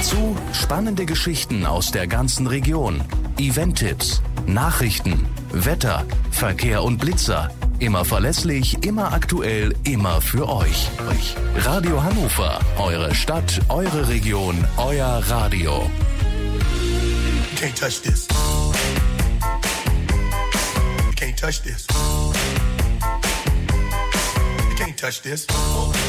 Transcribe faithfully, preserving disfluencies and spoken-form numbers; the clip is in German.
Dazu spannende Geschichten aus der ganzen Region, Event-Tipps, Nachrichten, Wetter, Verkehr und Blitzer. Immer verlässlich, immer aktuell, immer für euch. Radio Hannover, eure Stadt, eure Region, euer Radio. You can't touch this. You can't touch this. You can't touch this.